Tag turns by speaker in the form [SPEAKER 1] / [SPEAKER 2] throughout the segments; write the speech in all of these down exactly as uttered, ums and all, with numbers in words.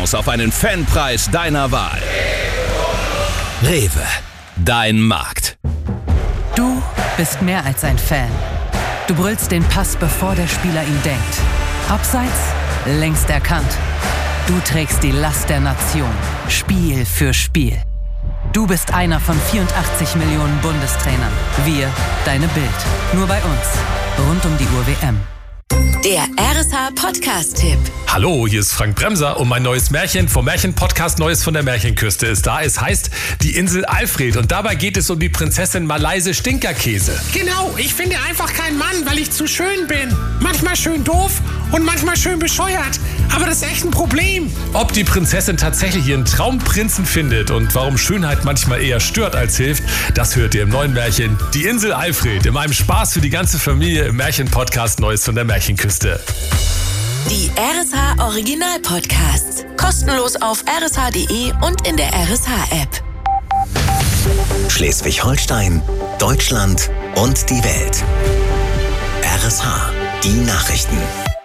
[SPEAKER 1] Chance auf einen Fanpreis deiner Wahl. Rewe, dein Markt.
[SPEAKER 2] Du bist mehr als ein Fan. Du brüllst den Pass, bevor der Spieler ihn denkt. Abseits, längst erkannt. Du trägst die Last der Nation, Spiel für Spiel. Du bist einer von vierundachtzig Millionen Bundestrainern. Wir, deine Bild. Nur bei uns. Rund um die Uhr W M.
[SPEAKER 3] Der R S H-Podcast-Tipp.
[SPEAKER 4] Hallo, hier ist Frank Bremser und mein neues Märchen vom Märchen-Podcast Neues von der Märchenküste ist da. Es heißt Die Insel Alfred und dabei geht es um die Prinzessin Malaise Stinkerkäse.
[SPEAKER 5] Genau, ich finde einfach keinen Mann, weil ich zu schön bin. Manchmal schön doof und manchmal schön bescheuert. Aber das ist echt ein Problem.
[SPEAKER 4] Ob die Prinzessin tatsächlich ihren Traumprinzen findet und warum Schönheit manchmal eher stört als hilft, das hört ihr im neuen Märchen Die Insel Alfred in meinem Spaß für die ganze Familie im Märchen-Podcast Neues von der Märchenküste.
[SPEAKER 3] Die R S H-Original-Podcasts. Kostenlos auf r s h punkt d e und in der R S H-App.
[SPEAKER 6] Schleswig-Holstein, Deutschland und die Welt. R S H, die Nachrichten.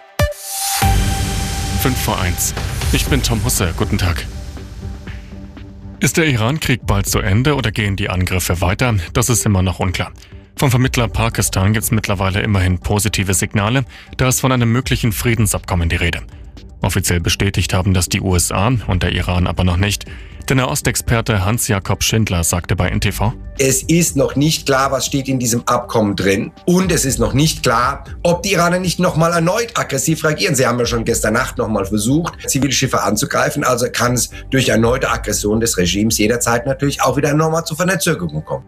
[SPEAKER 7] fünf vor eins. Ich bin Tom Husse. Guten Tag. Ist der Iran-Krieg bald zu Ende oder gehen die Angriffe weiter? Das ist immer noch unklar. Vom Vermittler Pakistan gibt es mittlerweile immerhin positive Signale, da ist von einem möglichen Friedensabkommen die Rede. Offiziell bestätigt haben das die U S A und der Iran aber noch nicht. Der Nahostexperte Hans-Jakob Schindler sagte bei N T V:
[SPEAKER 8] Es ist noch nicht klar, was steht in diesem Abkommen drin. Und es ist noch nicht klar, ob die Iraner nicht nochmal erneut aggressiv reagieren. Sie haben ja schon gestern Nacht nochmal versucht, Zivilschiffe anzugreifen. Also kann es durch erneute Aggression des Regimes jederzeit natürlich auch wieder nochmal zu Verzögerungen kommen.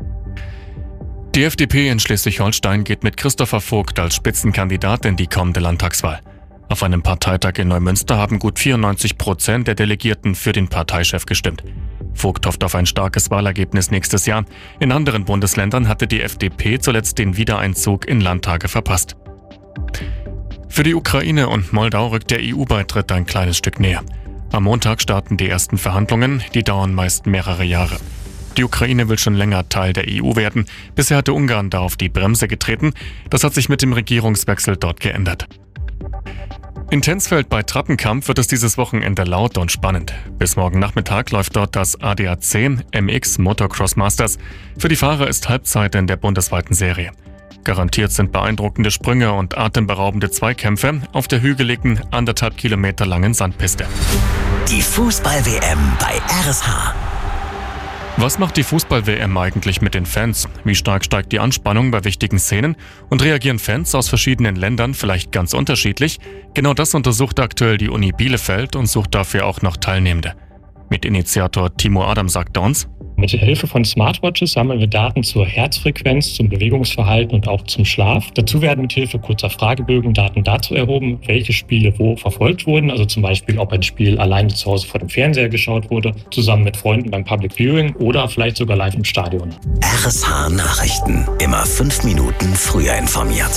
[SPEAKER 7] Die F D P in Schleswig-Holstein geht mit Christopher Vogt als Spitzenkandidat in die kommende Landtagswahl. Auf einem Parteitag in Neumünster haben gut vierundneunzig Prozent der Delegierten für den Parteichef gestimmt. Vogt hofft auf ein starkes Wahlergebnis nächstes Jahr. In anderen Bundesländern hatte die F D P zuletzt den Wiedereinzug in Landtage verpasst. Für die Ukraine und Moldau rückt der E U-Beitritt ein kleines Stück näher. Am Montag starten die ersten Verhandlungen, die dauern meist mehrere Jahre. Die Ukraine will schon länger Teil der E U werden. Bisher hatte Ungarn da auf die Bremse getreten. Das hat sich mit dem Regierungswechsel dort geändert. In Tensfeld bei Trappenkamp wird es dieses Wochenende laut und spannend. Bis morgen Nachmittag läuft dort das A D A zehn M X Motocross Masters. Für die Fahrer ist Halbzeit in der bundesweiten Serie. Garantiert sind beeindruckende Sprünge und atemberaubende Zweikämpfe auf der hügeligen, anderthalb Kilometer langen Sandpiste.
[SPEAKER 6] Die Fußball-W M bei R S H.
[SPEAKER 7] Was macht die Fußball-W M eigentlich mit den Fans? Wie stark steigt die Anspannung bei wichtigen Szenen? Und reagieren Fans aus verschiedenen Ländern vielleicht ganz unterschiedlich? Genau das untersucht aktuell die Uni Bielefeld und sucht dafür auch noch Teilnehmende. Mitinitiator Timo Adam sagt uns:
[SPEAKER 9] Mit Hilfe von Smartwatches sammeln wir Daten zur Herzfrequenz, zum Bewegungsverhalten und auch zum Schlaf. Dazu werden mit Hilfe kurzer Fragebögen Daten dazu erhoben, welche Spiele wo verfolgt wurden. Also zum Beispiel, ob ein Spiel alleine zu Hause vor dem Fernseher geschaut wurde, zusammen mit Freunden beim Public Viewing oder vielleicht sogar live im Stadion.
[SPEAKER 6] R S H Nachrichten. Immer fünf Minuten früher informiert.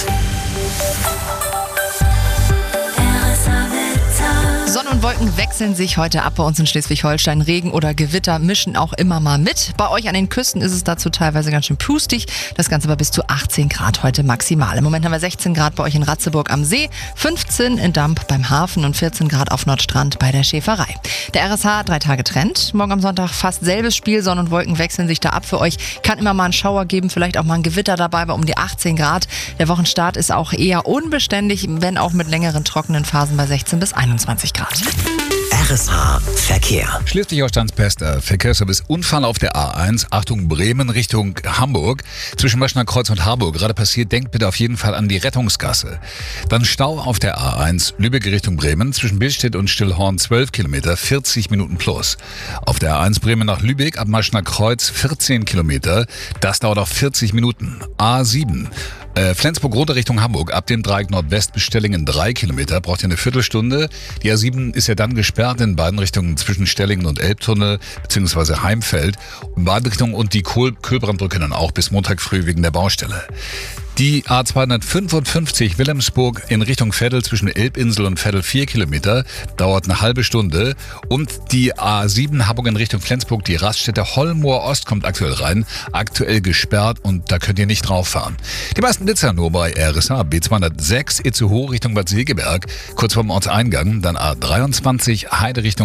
[SPEAKER 10] Sonne und Wolken wechseln sich heute ab bei uns in Schleswig-Holstein. Regen oder Gewitter mischen auch immer mal mit. Bei euch an den Küsten ist es dazu teilweise ganz schön pustig. Das Ganze aber bis zu achtzehn Grad heute maximal. Im Moment haben wir sechzehn Grad bei euch in Ratzeburg am See, fünfzehn in Damp beim Hafen und vierzehn Grad auf Nordstrand bei der Schäferei. Der R S H drei Tage Trend. Morgen am Sonntag fast selbes Spiel. Sonne und Wolken wechseln sich da ab für euch. Kann immer mal einen Schauer geben, vielleicht auch mal ein Gewitter dabei bei um die achtzehn Grad. Der Wochenstart ist auch eher unbeständig, wenn auch mit längeren trockenen Phasen bei sechzehn bis einundzwanzig Grad.
[SPEAKER 6] R S H Verkehr.
[SPEAKER 11] Schleswig-Holsteins bester Verkehrsservice. Unfall auf der A eins. Achtung, Bremen Richtung Hamburg. Zwischen Maschner Kreuz und Harburg gerade passiert. Denkt bitte auf jeden Fall an die Rettungsgasse. Dann Stau auf der A eins. Lübeck Richtung Bremen. Zwischen Billstedt und Stillhorn zwölf Kilometer. vierzig Minuten plus. Auf der A eins Bremen nach Lübeck ab Maschner Kreuz vierzehn Kilometer. Das dauert auch vierzig Minuten. A sieben. Äh, Flensburg-Rote Richtung Hamburg, ab dem Dreieck Nordwest bis Stellingen drei Kilometer, braucht ihr eine Viertelstunde. Die A sieben ist ja dann gesperrt in beiden Richtungen zwischen Stellingen und Elbtunnel bzw. Heimfeld. In beiden Richtungen und die Kohl-Kühlbrandbrücke dann auch bis Montag früh wegen der Baustelle. Die A zweihundertfünfundfünfzig Wilhelmsburg in Richtung Veddel zwischen Elbinsel und Veddel vier Kilometer, dauert eine halbe Stunde. Und die A sieben Hamburg in Richtung Flensburg, die Raststätte Hollmoor Ost kommt aktuell rein, aktuell gesperrt und da könnt ihr nicht drauf fahren. Die meisten Blitzer nur bei R S H, B zweihundertsechs Itzehoe Richtung Bad Segeberg, kurz vorm Ortseingang, dann A dreiundzwanzig Heide Richtung